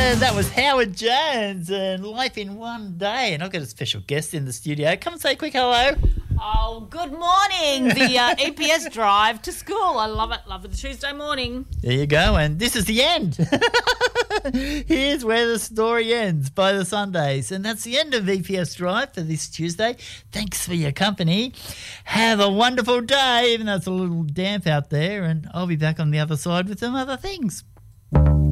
That was Howard Jones and Life in One Day. And I've got a special guest in the studio. Come and say a quick hello. Oh, good morning. The EPS drive to school. I love it. Love it. Tuesday morning. There you go. And this is the end. Here's where the story ends by the Sundays. And that's the end of EPS Drive for this Tuesday. Thanks for your company. Have a wonderful day, even though it's a little damp out there. And I'll be back on the other side with some other things.